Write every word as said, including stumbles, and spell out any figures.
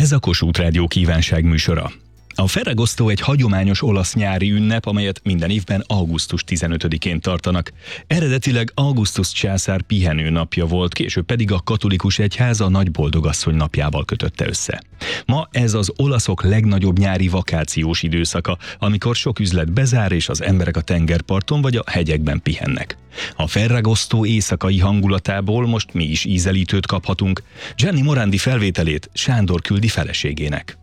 Ez a Kossuth Rádió kívánság műsora. A Ferragosto egy hagyományos olasz nyári ünnep, amelyet minden évben augusztus tizenötödikén tartanak. Eredetileg Augustus császár pihenő napja volt, később pedig a katolikus egyház a Nagy Boldogasszony napjával kötötte össze. Ma ez az olaszok legnagyobb nyári vakációs időszaka, amikor sok üzlet bezár és az emberek a tengerparton vagy a hegyekben pihennek. A Ferragosto éjszakai hangulatából most mi is ízelítőt kaphatunk. Gianni Morandi felvételét Sándor küldi feleségének.